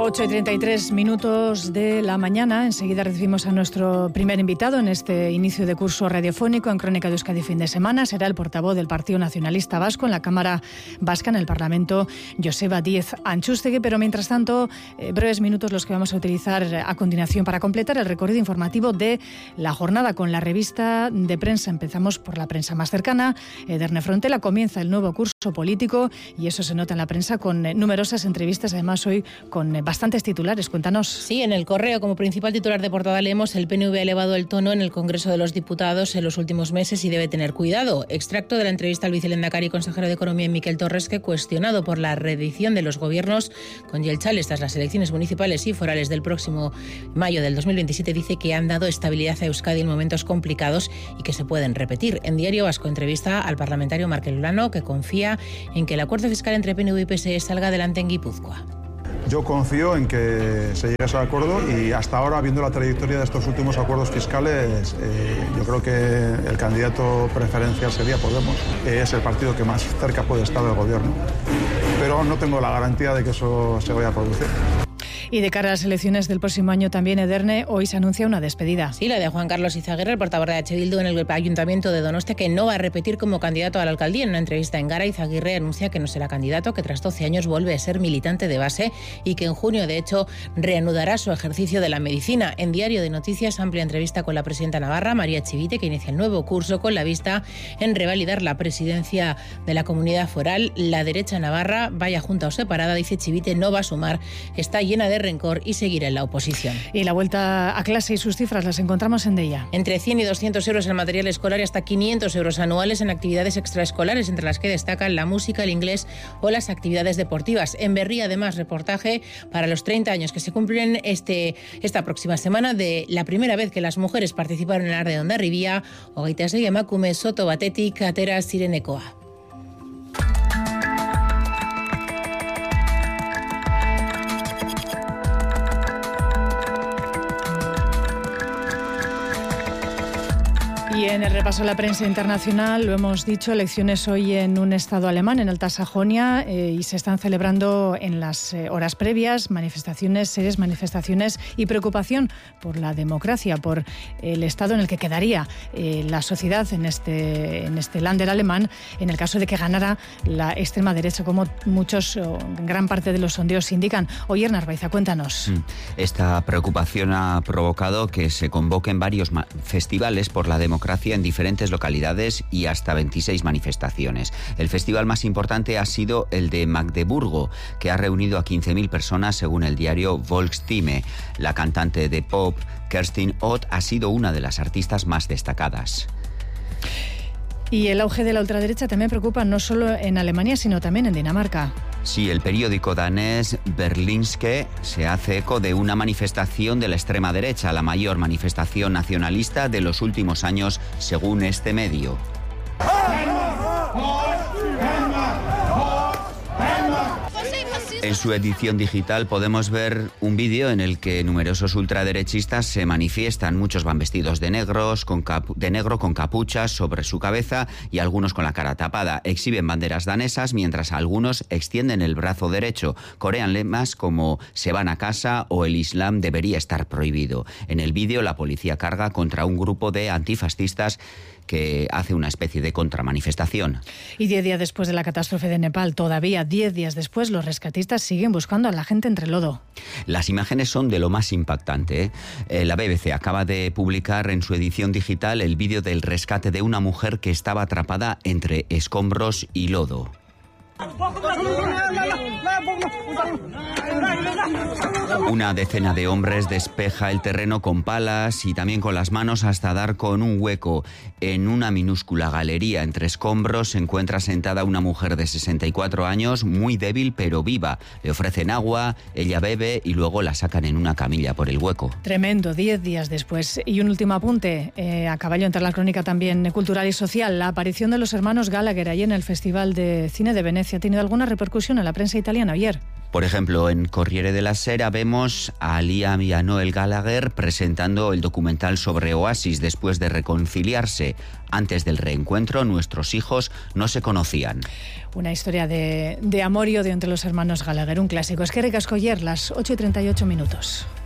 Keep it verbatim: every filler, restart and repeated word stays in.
ocho y treinta y tres minutos de la mañana. Enseguida recibimos a nuestro primer invitado en este inicio de curso radiofónico en Crónica de Euskadi fin de semana. Será el portavoz del Partido Nacionalista Vasco en la Cámara Vasca, en el Parlamento, Joseba Díez Antxustegui. Pero mientras tanto, eh, breves minutos los que vamos a utilizar a continuación para completar el recorrido informativo de la jornada con la revista de prensa. Empezamos por la prensa más cercana. Edurne Frontela, comienza el nuevo curso político y eso se nota en la prensa con eh, numerosas entrevistas, además hoy con eh, bastantes titulares. Cuéntanos. Sí, en El Correo, como principal titular de portada leemos: el P N V ha elevado el tono en el Congreso de los Diputados en los últimos meses y debe tener cuidado. Extracto de la entrevista al vicelehendakari y consejero de Economía, Miquel Torres, que, cuestionado por la reedición de los gobiernos con Jeltzales tras las elecciones municipales y forales del próximo mayo del dos mil veintisiete, dice que han dado estabilidad a Euskadi en momentos complicados y que se pueden repetir. En Diario Vasco, entrevista al parlamentario Markel Olano, que confía en que el acuerdo fiscal entre P N V y P S E salga adelante en Guipúzcoa. Yo confío en que se llegue a ese acuerdo y hasta ahora, viendo la trayectoria de estos últimos acuerdos fiscales, eh, yo creo que el candidato preferencial sería Podemos. Es el partido que más cerca puede estar del gobierno. Pero no tengo la garantía de que eso se vaya a producir. Y de cara a las elecciones del próximo año también, Edurne, hoy se anuncia una despedida. Sí, la de Juan Carlos Izaguirre, el portavoz de H. Bildu en el Ayuntamiento de Donostia, que no va a repetir como candidato a la alcaldía. En una entrevista en Gara, Izaguirre anuncia que no será candidato, que tras doce años vuelve a ser militante de base y que en junio, de hecho, reanudará su ejercicio de la medicina. En Diario de Noticias, amplia entrevista con la presidenta navarra, María Chivite, que inicia el nuevo curso con la vista en revalidar la presidencia de la comunidad foral. La derecha navarra, vaya junta o separada, dice Chivite, no va a sumar, está llena de rencor y seguir en la oposición. Y la vuelta a clase y sus cifras las encontramos en Deia. Entre cien y doscientos euros en material escolar y hasta quinientos euros anuales en actividades extraescolares, entre las que destacan la música, el inglés o las actividades deportivas. En Berri, además, reportaje para los treinta años que se cumplen este, esta próxima semana de la primera vez que las mujeres participaron en el Arde Hondarribia, hogeita sei emakume soto batetik atera zirenekoa. Y en el repaso de la prensa internacional, lo hemos dicho, elecciones hoy en un estado alemán, en Alta Sajonia, eh, y se están celebrando en las eh, horas previas manifestaciones, serias manifestaciones y preocupación por la democracia, por el estado en el que quedaría eh, la sociedad en este, en este Länder alemán, en el caso de que ganara la extrema derecha, como muchos, o gran parte de los sondeos indican. Oyer Narvaiza, cuéntanos. Esta preocupación ha provocado que se convoquen varios festivales por la democracia en diferentes localidades y hasta veintiséis manifestaciones. El festival más importante ha sido el de Magdeburgo, que ha reunido a quince mil personas según el diario Volksstimme. La cantante de pop Kerstin Ott ha sido una de las artistas más destacadas. Y el auge de la ultraderecha también preocupa no solo en Alemania, sino también en Dinamarca. Sí, el periódico danés Berlingske se hace eco de una manifestación de la extrema derecha, la mayor manifestación nacionalista de los últimos años, según este medio. En su edición digital podemos ver un vídeo en el que numerosos ultraderechistas se manifiestan. Muchos van vestidos de, negros, con capu- de negro con capuchas sobre su cabeza y algunos con la cara tapada. Exhiben banderas danesas mientras algunos extienden el brazo derecho. Corean lemas como "se van a casa" o "el Islam debería estar prohibido". En el vídeo la policía carga contra un grupo de antifascistas que hace una especie de contramanifestación. Y diez días después de la catástrofe de Nepal, todavía diez días después, los rescatistas siguen buscando a la gente entre el lodo. Las imágenes son de lo más impactante, ¿eh? Eh, la B B C acaba de publicar en su edición digital el vídeo del rescate de una mujer que estaba atrapada entre escombros y lodo. Una decena de hombres despeja el terreno con palas y también con las manos hasta dar con un hueco. En una minúscula galería entre escombros se encuentra sentada una mujer de sesenta y cuatro años, muy débil pero viva. Le ofrecen agua, ella bebe y luego la sacan en una camilla por el hueco. Tremendo, diez días después. Y un último apunte, eh, a caballo entre la crónica también cultural y social. La aparición de los hermanos Gallagher allí en el Festival de Cine de Venecia ha tenido alguna repercusión en la prensa italiana ayer. Por ejemplo, en Corriere della Sera vemos a Liam y a Noel Gallagher presentando el documental sobre Oasis después de reconciliarse. Antes del reencuentro, nuestros hijos no se conocían. Una historia de, de amor y odio entre los hermanos Gallagher, un clásico. Es que ricasco ayer, las ocho y treinta y ocho minutos.